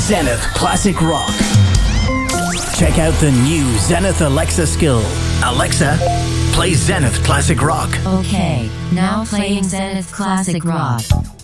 Zenith Classic Rock. Check out the new Zenith Alexa skill. Alexa, play Zenith Classic Rock. Okay, now playing Zenith Classic Rock.